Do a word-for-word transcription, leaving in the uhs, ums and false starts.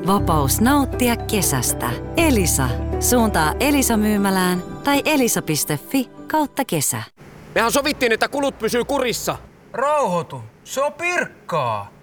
Vapaus nauttia kesästä. Elisa. Suuntaa Elisa-myymälään tai elisa piste fi kautta kesä. Mehän sovittiin, että kulut pysyy kurissa. Rauhoitu. Se on Pirkkaa.